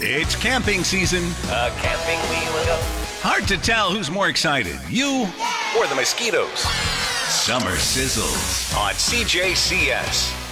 It's camping season. Camping we will go. Hard to tell who's more excited, you Or the mosquitoes. Summer Sizzles On CJCS.